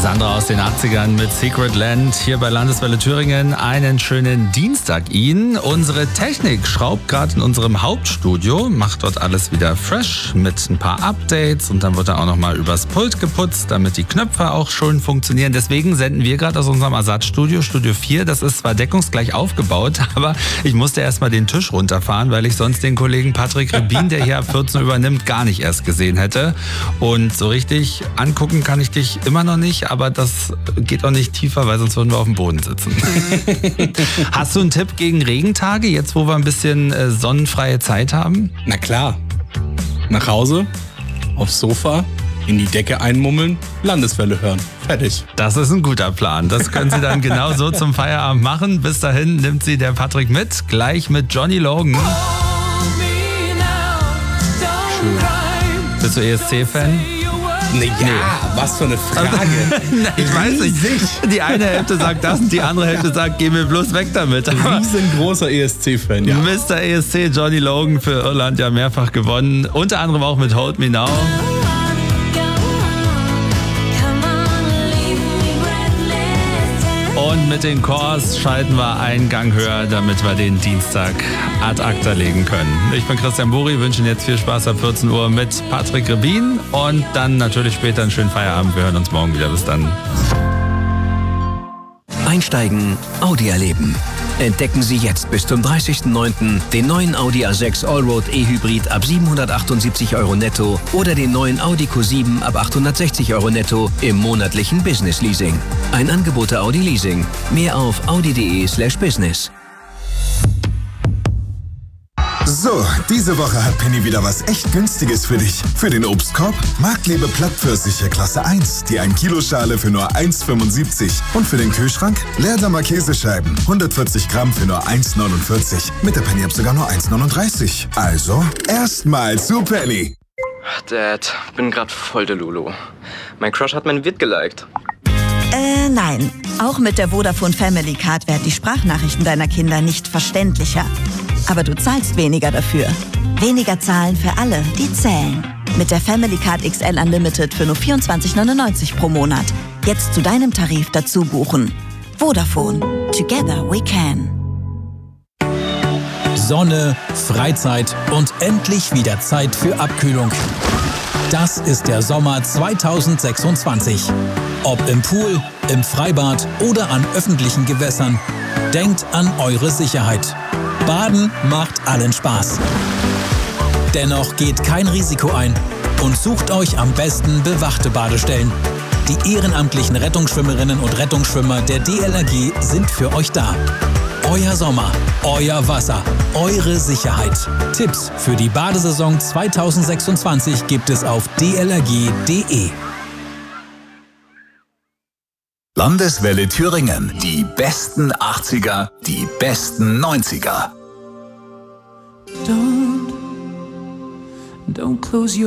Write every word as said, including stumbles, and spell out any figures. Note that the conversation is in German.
Sandra aus den achtzigern mit Secret Land hier bei Landeswelle Thüringen. Einen schönen Dienstag Ihnen. Unsere Technik schraubt gerade in unserem Hauptstudio, macht dort alles wieder fresh mit ein paar Updates und dann wird da auch nochmal übers Pult geputzt, damit die Knöpfe auch schön funktionieren. Deswegen senden wir gerade aus unserem Ersatzstudio, Studio vier. Das ist zwar deckungsgleich aufgebaut, aber ich musste erstmal den Tisch runterfahren, weil ich sonst den Kollegen Patrick Rebin, der hier ab vierzehn Uhr übernimmt, gar nicht erst gesehen hätte. Und so richtig angucken kann ich dich immer noch nicht, aber das geht auch nicht tiefer, weil sonst würden wir auf dem Boden sitzen. Hast du einen Tipp gegen Regentage, jetzt wo wir ein bisschen äh, sonnenfreie Zeit haben? Na klar. Nach Hause, aufs Sofa, in die Decke einmummeln, Landeswelle hören. Fertig. Das ist ein guter Plan. Das können Sie dann genau so zum Feierabend machen. Bis dahin nimmt Sie der Patrick mit, gleich mit Johnny Logan. Schön. Bist du E S C-Fan? Nee, ja, nee. Was für eine Frage. Ich weiß nicht. Die eine Hälfte sagt das und die andere Hälfte sagt, geh mir bloß weg damit. Riesengroßer E S C-Fan, ja. Mister E S C Johnny Logan für Irland ja mehrfach gewonnen. Unter anderem auch mit Hold Me Now. Und mit den Chors schalten wir einen Gang höher, damit wir den Dienstag ad acta legen können. Ich bin Christian Buri, wünsche Ihnen jetzt viel Spaß ab vierzehn Uhr mit Patrick Rebin und dann natürlich später einen schönen Feierabend. Wir hören uns morgen wieder. Bis dann. Einsteigen, Audi erleben. Entdecken Sie jetzt bis zum dreißigsten neunten den neuen Audi A sechs Allroad E-Hybrid ab siebenhundertachtundsiebzig Euro netto oder den neuen Audi Q sieben ab achthundertsechzig Euro netto im monatlichen Business Leasing. Ein Angebot der Audi Leasing. Mehr auf audi.de slash business. So, diese Woche hat Penny wieder was echt Günstiges für dich. Für den Obstkorb Marktlebe Plattpfirsiche Klasse eins, die ein Kilo Schale für nur eins fünfundsiebzig. Und für den Kühlschrank Leerdammer Käsescheiben, hundertvierzig Gramm für nur eins neunundvierzig. Mit der Penny-App sogar nur eins neununddreißig. Also, erstmal zu Penny. Dad, bin grad voll der Lulu. Mein Crush hat mein Vid geliked. Äh, nein. Auch mit der Vodafone Family Card werden die Sprachnachrichten deiner Kinder nicht verständlicher. Aber du zahlst weniger dafür. Weniger zahlen für alle, die zählen. Mit der Family Card X L Unlimited für nur vierundzwanzig neunundneunzig pro Monat. Jetzt zu deinem Tarif dazu buchen. Vodafone. Together we can. Sonne, Freizeit und endlich wieder Zeit für Abkühlung. Das ist der Sommer zweitausendsechsundzwanzig. Ob im Pool, im Freibad oder an öffentlichen Gewässern, denkt an eure Sicherheit. Baden macht allen Spaß. Dennoch geht kein Risiko ein und sucht euch am besten bewachte Badestellen. Die ehrenamtlichen Rettungsschwimmerinnen und Rettungsschwimmer der D L R G sind für euch da. Euer Sommer, euer Wasser, eure Sicherheit. Tipps für die Badesaison zweitausendsechsundzwanzig gibt es auf d l r g punkt d e. Landeswelle Thüringen. Die besten achtziger, die besten neunziger. Don't, don't close your